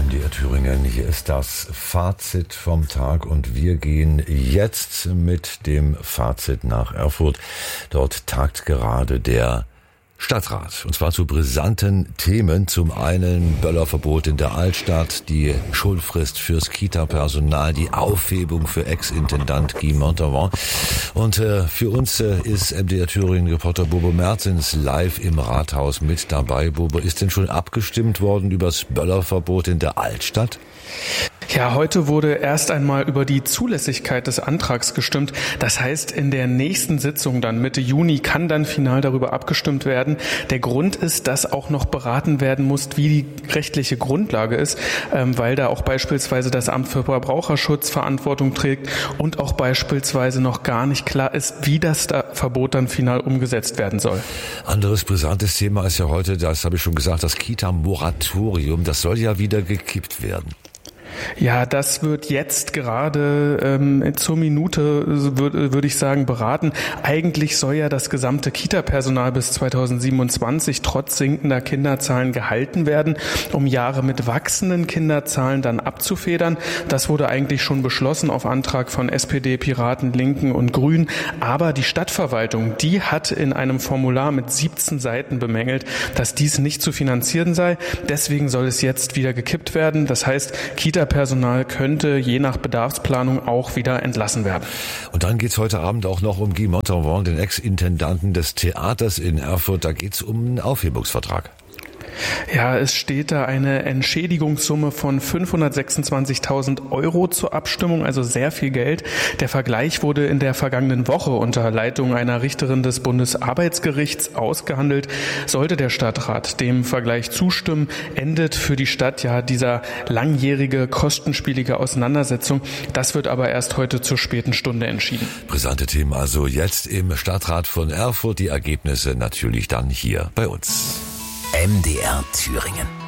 MDR Thüringen, hier ist das Fazit vom Tag und wir gehen jetzt mit dem Fazit nach Erfurt. Dort tagt gerade der Stadtrat, und zwar zu brisanten Themen. Zum einen Böllerverbot in der Altstadt, die Schulfrist fürs Kita-Personal, die Aufhebung für Ex-Intendant Guy Montauban. Und für uns ist MDR Thüringen-Reporter Bobo Mertens live im Rathaus mit dabei. Bobo, ist denn schon abgestimmt worden über das Böllerverbot in der Altstadt? Ja, heute wurde erst einmal über die Zulässigkeit des Antrags gestimmt. Das heißt, in der nächsten Sitzung dann Mitte Juni kann dann final darüber abgestimmt werden. Der Grund ist, dass auch noch beraten werden muss, wie die rechtliche Grundlage ist, weil da auch beispielsweise das Amt für Verbraucherschutz Verantwortung trägt und auch beispielsweise noch gar nicht klar ist, wie das Verbot dann final umgesetzt werden soll. Anderes brisantes Thema ist ja heute, das habe ich schon gesagt, das Kita-Moratorium. Das soll ja wieder gekippt werden. Ja, das wird jetzt gerade zur Minute, würde ich sagen, beraten. Eigentlich soll ja das gesamte Kita-Personal bis 2027 trotz sinkender Kinderzahlen gehalten werden, um Jahre mit wachsenden Kinderzahlen dann abzufedern. Das wurde eigentlich schon beschlossen auf Antrag von SPD, Piraten, Linken und Grünen. Aber die Stadtverwaltung, die hat in einem Formular mit 17 Seiten bemängelt, dass dies nicht zu finanzieren sei. Deswegen soll es jetzt wieder gekippt werden. Das heißt, Kita-Personal könnte je nach Bedarfsplanung auch wieder entlassen werden. Und dann geht's heute Abend auch noch um Guy Montauban, den Ex-Intendanten des Theaters in Erfurt. Da geht's um einen Aufhebungsvertrag. Ja, es steht da eine Entschädigungssumme von 526.000 Euro zur Abstimmung, also sehr viel Geld. Der Vergleich wurde in der vergangenen Woche unter Leitung einer Richterin des Bundesarbeitsgerichts ausgehandelt. Sollte der Stadtrat dem Vergleich zustimmen, endet für die Stadt ja dieser langjährige, kostenspielige Auseinandersetzung. Das wird aber erst heute zur späten Stunde entschieden. Brisante Themen also jetzt im Stadtrat von Erfurt. Die Ergebnisse natürlich dann hier bei uns. MDR Thüringen.